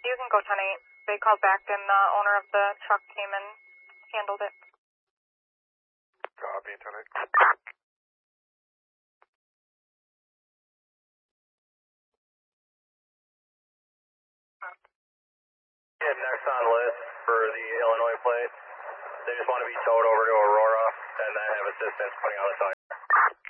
You can go 10-8. They called back and the owner of the truck came and handled it. Copy, 10-8. Yeah, next on list for the Illinois plate. They just want to be towed over to Aurora and then have assistance putting on the tire.